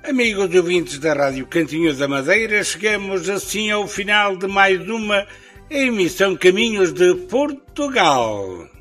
Amigos ouvintes da Rádio Cantinho da Madeira, chegamos assim ao final de mais uma emissão Caminhos de Portugal.